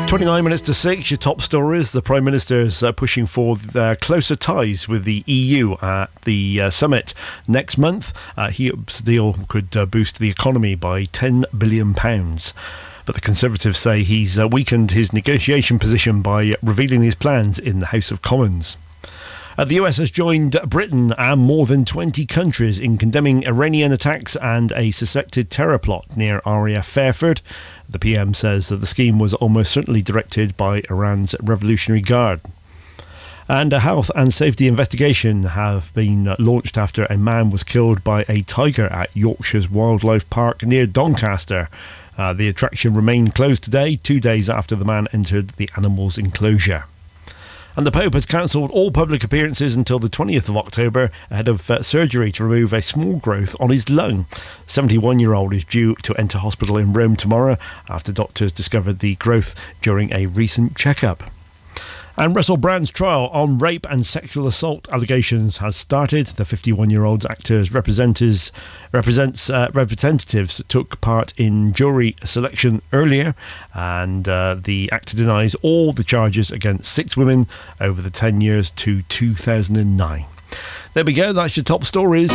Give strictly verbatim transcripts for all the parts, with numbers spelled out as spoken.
twenty-nine minutes to six, your top stories. The Prime Minister is uh, pushing for uh, closer ties with the E U at the uh, summit next month. Uh, he hopes the deal could uh, boost the economy by ten billion pounds. But the Conservatives say he's uh, weakened his negotiation position by revealing his plans in the House of Commons. Uh, the U S has joined Britain and more than twenty countries in condemning Iranian attacks and a suspected terror plot near R A F Fairford. The P M says that the scheme was almost certainly directed by Iran's Revolutionary Guard. And a health and safety investigation have been launched after a man was killed by a tiger at Yorkshire's Wildlife Park near Doncaster. Uh, the attraction remained closed today, two days after the man entered the animal's enclosure. And the Pope has cancelled all public appearances until the twentieth of October ahead of uh, surgery to remove a small growth on his lung. The seventy-one-year-old is due to enter hospital in Rome tomorrow after doctors discovered the growth during a recent checkup. And Russell Brand's trial on rape and sexual assault allegations has started. The fifty-one-year-old actor's representatives, represents, uh, representatives took part in jury selection earlier, and uh, the actor denies all the charges against six women over the ten years to two thousand nine. There we go, that's your top stories.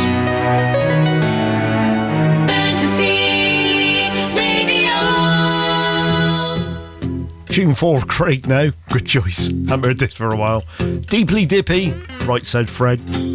Tune four, Craig now. Good choice. Haven't heard this for a while. Deeply Dippy, right said Fred.